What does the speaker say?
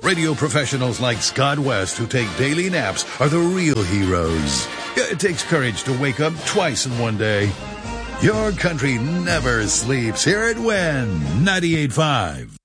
Radio professionals like Scott West, who take daily naps, are the real heroes. Yeah, it takes courage to wake up twice in one day. Your country never sleeps. Here at WIN 98.5.